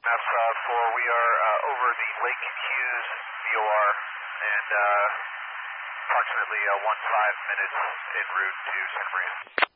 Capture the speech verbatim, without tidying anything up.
Maps uh, four, we are uh, over the Lake Hughes V O R and uh, approximately uh, one five minutes en route to Santa Maria.